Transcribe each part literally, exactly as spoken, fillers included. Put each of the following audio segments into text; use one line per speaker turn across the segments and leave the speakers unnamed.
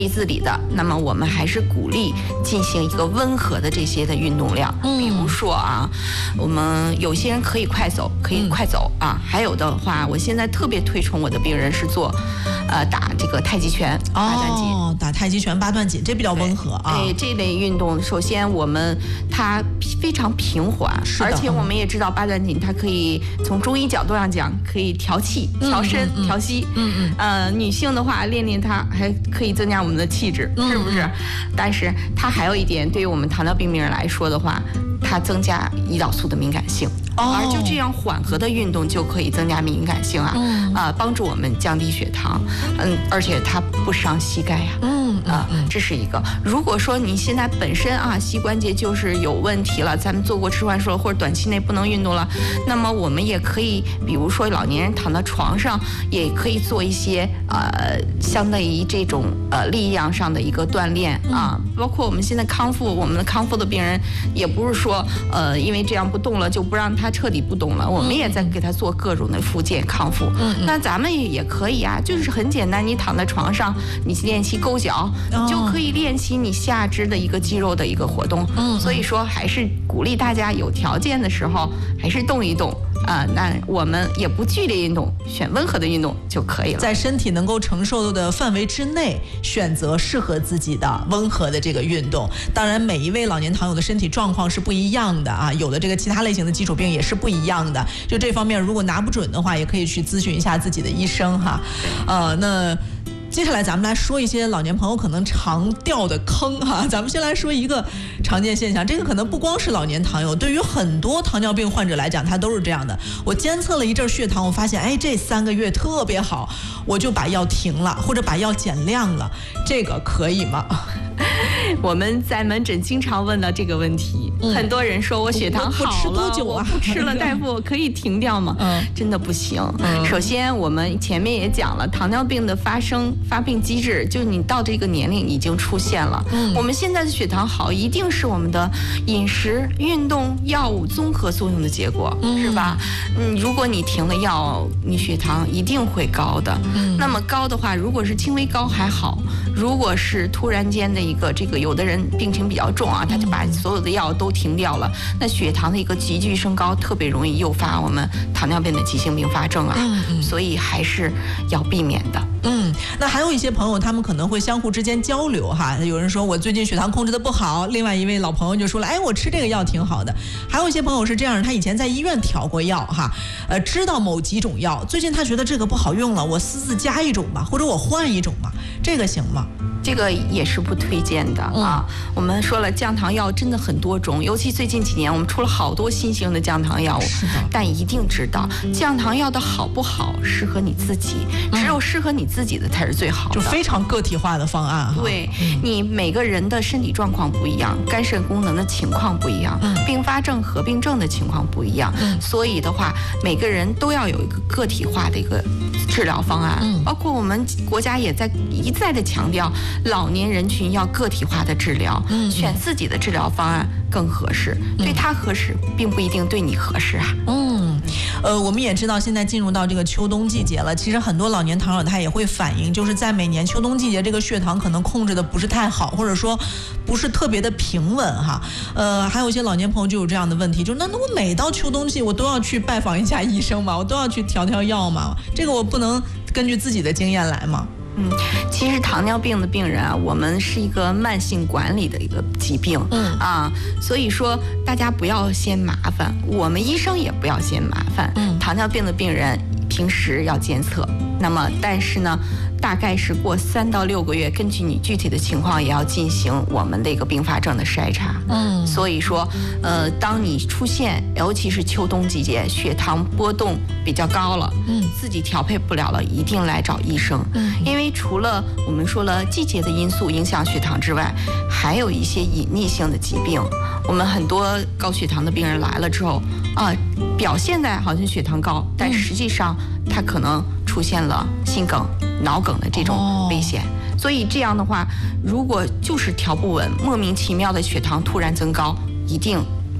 自理的，那么我们还是鼓励进行一个温和的这些的运动量，嗯、比如说啊，我们有些人可以快走，可以快走、嗯、啊，还有的话，我现在特别推崇我的病人是做，呃，打这个太极拳、八段锦。
哦，打太极拳、八段锦，这比较温和啊。
哎，这类运动，首先我们它非常平缓，而且我们也知道八段锦它可以从中医角度上讲，可以调气、调身、嗯嗯、调息。嗯嗯。呃，女性的话练练它还可以增加我们的气质，是不是？嗯、但是它还有一点，对于我们糖尿病病人来说的话，它增加胰岛素的敏感性。哦、而就这样缓和的运动就可以增加敏感性啊，嗯、呃，帮助我们降低血糖，嗯，而且它不伤膝盖呀、啊，嗯啊、呃，这是一个。如果说你现在本身啊膝关节就是有问题了，咱们做过置换手术或者短期内不能运动了，那么我们也可以，比如说老年人躺在床上，也可以做一些呃相对于这种呃力量上的一个锻炼啊，嗯、包括我们现在康复，我们的康复的病人也不是说呃因为这样不动了就不让他彻底不动了，我们也在给他做各种的复健康复。嗯嗯、那咱们也也可以啊，就是很简单，你躺在床上，你练习勾脚，哦、就可以练习你下肢的一个肌肉的一个活动。嗯，所以说还是鼓励大家有条件的时候还是动一动啊、呃。那我们也不剧烈运动，选温和的运动就可以了，
在身体能够承受的范围之内，选择适合自己的温和的这个运动。当然，每一位老年糖友的身体状况是不一样的啊，有的这个其他类型的基础病也是不一样的，就这方面如果拿不准的话，也可以去咨询一下自己的医生哈。呃，那接下来咱们来说一些老年朋友可能常掉的坑哈。咱们先来说一个常见现象，这个可能不光是老年糖友，对于很多糖尿病患者来讲，他都是这样的。我监测了一阵血糖，我发现哎，这三个月特别好，我就把药停了，或者把药减量了，这个可以吗？
我们在门诊经常问到这个问题，嗯、很多人说我血糖好了，
我吃多久啊？
我不吃了，大夫我可以停掉吗？嗯，真的不行。嗯、首先我们前面也讲了，糖尿病的发生发病机制，就是你到这个年龄已经出现了。嗯，我们现在的血糖好，一定是我们的饮食、运动、药物综合作用的结果，嗯、是吧？嗯，如果你停了药，你血糖一定会高的。嗯，那么高的话，如果是轻微高还好，如果是突然间的一个这个，有的人病情比较重啊，他就把所有的药都停掉了，那血糖的一个急剧升高，特别容易诱发我们糖尿病的急性并发症啊，嗯嗯、所以还是要避免的。
嗯，那还有一些朋友，他们可能会相互之间交流哈。有人说我最近血糖控制的不好，另外一位老朋友就说了，哎，我吃这个药挺好的。还有一些朋友是这样，他以前在医院调过药哈，呃，知道某几种药，最近他觉得这个不好用了，我私自加一种吧，或者我换一种吧，这个行吗？
这个也是不推荐的啊。嗯、我们说了，降糖药真的很多种，尤其最近几年我们出了好多新型的降糖药物。是的。但一定知道，降糖药的好不好适合你自己，只有适合你自己的才是最好的。
就非常个体化的方案哈。
对，嗯、你每个人的身体状况不一样，肝肾功能的情况不一样，嗯、并发症、合并症的情况不一样，嗯、所以的话，每个人都要有一个个体化的一个治疗方案。嗯、包括我们国家也在一再的强调。老年人群要个体化的治疗，嗯、选自己的治疗方案更合适，嗯、对他合适，并不一定对你合适啊。
嗯，呃，我们也知道现在进入到这个秋冬季节了，其实很多老年糖友他也会反映，就是在每年秋冬季节这个血糖可能控制的不是太好，或者说不是特别的平稳哈。呃，还有一些老年朋友就有这样的问题，就那那我每到秋冬季我都要去拜访一下医生嘛，我都要去调调药嘛，这个我不能根据自己的经验来吗？
嗯，其实糖尿病的病人啊，我们是一个慢性管理的一个疾病，嗯啊，所以说大家不要嫌麻烦，我们医生也不要嫌麻烦。嗯，糖尿病的病人平时要监测，那么但是呢，大概是过三到六个月，根据你具体的情况，也要进行我们的一个并发症的筛查。嗯，所以说，呃，当你出现，尤其是秋冬季节，血糖波动比较高了，嗯，自己调配不了了，一定来找医生。嗯，因为除了我们说了季节的因素影响血糖之外，还有一些隐匿性的疾病。我们很多高血糖的病人来了之后，啊，表现在好像血糖高，但实际上他可能出现了心梗、脑梗的这种危险。哦、所以这样的话，如果就是调不稳，莫名其妙的血糖突然增高，一定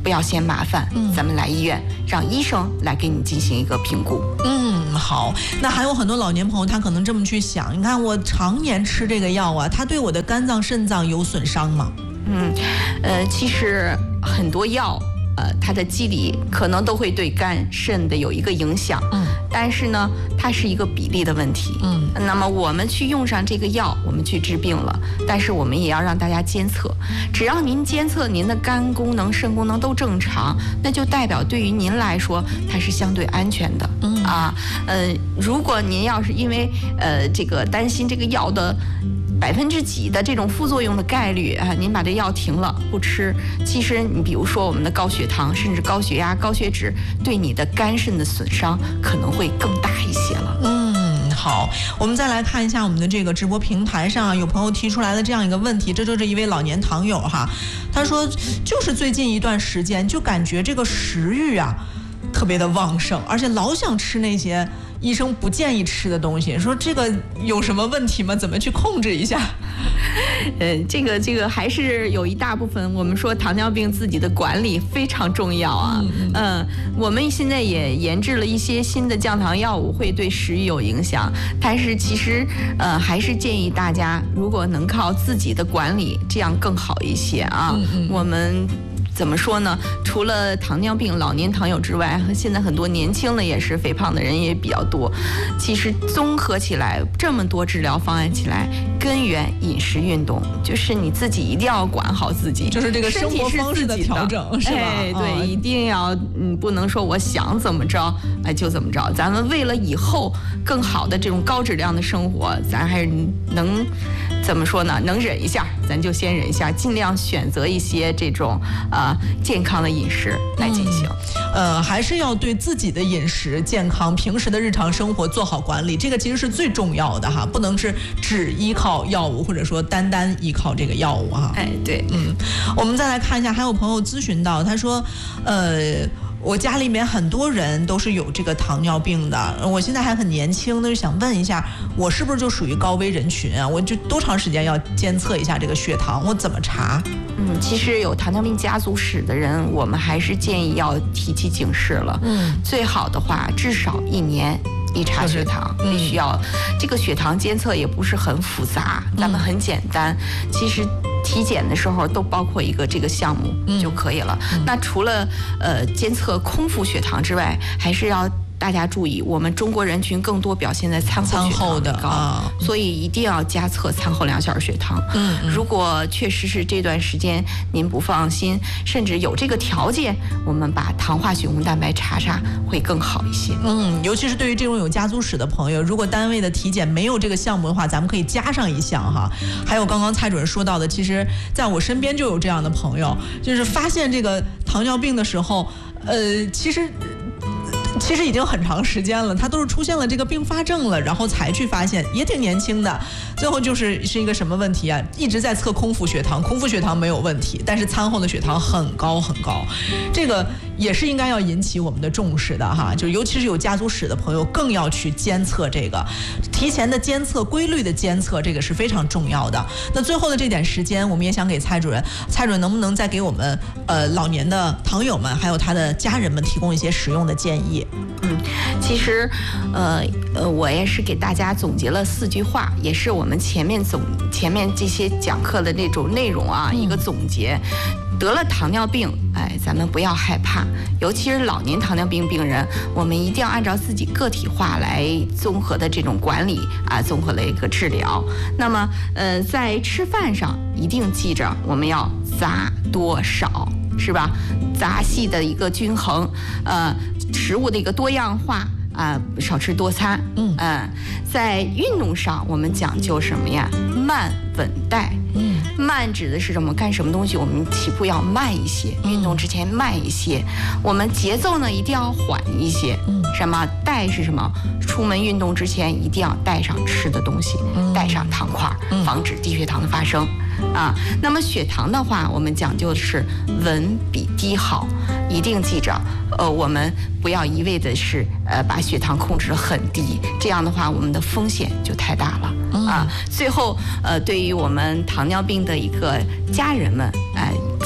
不要嫌麻烦，嗯、咱们来医院，让医生来给你进行一个评估。
嗯，好。那还有很多老年朋友，他可能这么去想，你看我常年吃这个药啊，它对我的肝脏、肾脏有损伤吗？
嗯，呃，其实很多药。呃，它的机理可能都会对肝肾的有一个影响，嗯，但是呢，它是一个比例的问题，嗯，那么我们去用上这个药，我们去治病了，但是我们也要让大家监测，只要您监测您的肝功能、肾功能都正常，那就代表对于您来说它是相对安全的，嗯啊，呃，如果您要是因为呃这个担心这个药的百分之几的这种副作用的概率啊，您把这药停了不吃，其实你比如说我们的高血糖，甚至高血压、高血脂，对你的肝肾的损伤可能会更大一些了。
嗯，好，我们再来看一下我们的这个直播平台上有朋友提出来的这样一个问题，这就是一位老年糖友哈，他说就是最近一段时间就感觉这个食欲啊特别的旺盛，而且老想吃那些医生不建议吃的东西，说这个有什么问题吗？怎么去控制一下？
呃，这个这个还是有一大部分，我们说糖尿病自己的管理非常重要啊。嗯，呃、我们现在也研制了一些新的降糖药物，会对食欲有影响，但是其实呃还是建议大家，如果能靠自己的管理，这样更好一些啊。嗯嗯，我们。怎么说呢？除了糖尿病老年糖友之外，现在很多年轻的也是肥胖的人也比较多。其实综合起来，这么多治疗方案起来，根源饮食运动，就是你自己一定要管好自己，
就是这个生活方式的调整，是吧？
哎，对，哦、一定要，嗯，不能说我想怎么着，哎就怎么着。咱们为了以后更好的这种高质量的生活，咱还是能怎么说呢？能忍一下，咱就先忍一下，尽量选择一些这种呃。健康的饮食来进行，
嗯、呃，还是要对自己的饮食健康、平时的日常生活做好管理，这个其实是最重要的哈，不能是只依靠药物，或者说单单依靠这个药物哈。
哎，对，
嗯，我们再来看一下，还有朋友咨询到，他说，呃。我家里面很多人都是有这个糖尿病的，我现在还很年轻，那就想问一下，我是不是就属于高危人群啊？我就多长时间要监测一下这个血糖？我怎么查？
嗯，其实有糖尿病家族史的人，我们还是建议要提起警示了。嗯，最好的话至少一年一查血糖，必须要、嗯、这个血糖监测也不是很复杂，咱们很简单。嗯、其实。体检的时候都包括一个这个项目就可以了。嗯、那除了呃监测空腹血糖之外，还是要大家注意，我们中国人群更多表现在餐后血糖的高，啊、所以一定要加测餐后两小时血糖。嗯，如果确实是这段时间您不放心，甚至有这个条件，我们把糖化血红蛋白查查会更好一些。
嗯，尤其是对于这种有家族史的朋友，如果单位的体检没有这个项目的话，咱们可以加上一项哈。还有刚刚蔡主任说到的，其实在我身边就有这样的朋友，就是发现这个糖尿病的时候，呃，其实。其实已经很长时间了，他都是出现了这个并发症了，然后才去发现，也挺年轻的。最后就是是一个什么问题啊？一直在测空腹血糖，空腹血糖没有问题，但是餐后的血糖很高很高，这个也是应该要引起我们的重视的哈。就尤其是有家族史的朋友，更要去监测这个，提前的监测、规律的监测，这个是非常重要的。那最后的这点时间，我们也想给蔡主任，蔡主任能不能再给我们呃老年的糖友们，还有他的家人们提供一些实用的建议？
嗯，其实，呃呃，我也是给大家总结了四句话，也是我们前面总前面这些讲课的那种内容啊，嗯、一个总结。得了糖尿病，哎，咱们不要害怕，尤其是老年糖尿病病人，我们一定要按照自己个体化来综合的这种管理啊，综合的一个治疗。那么，呃，在吃饭上一定记着，我们要杂多少。是吧？杂细的一个均衡，呃，食物的一个多样化啊、呃，少吃多餐。嗯嗯、呃，在运动上，我们讲究什么呀？慢稳带。嗯，慢指的是什么？干什么东西我们起步要慢一些，运动之前慢一些。我们节奏呢一定要缓一些。嗯，什么？带是什么？出门运动之前一定要带上吃的东西，带上糖块，防止低血糖的发生。啊，那么血糖的话，我们讲究的是稳比低好，一定记着，呃，我们不要一味的是呃把血糖控制得很低，这样的话我们的风险就太大了。啊，最后呃，对于我们糖尿病的一个家人们，哎、呃，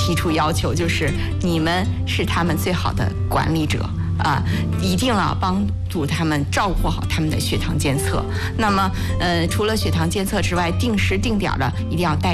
提出要求，就是你们是他们最好的管理者啊，一定要帮助他们照顾好他们的血糖监测。那么，呃，除了血糖监测之外，定时定点的一定要带